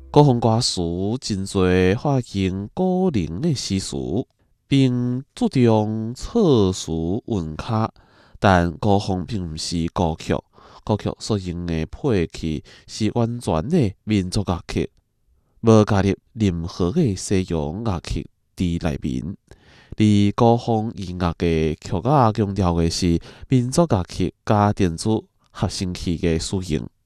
高峰歌词真侪发现古灵的诗词，并注重措辞韵脚，但高峰并毋是歌曲。歌曲所用的配器是完全的民族乐器，无加入任何的西洋乐器伫内面。而高峰音乐的曲仔强调的是民族乐器加电子合成器的使用。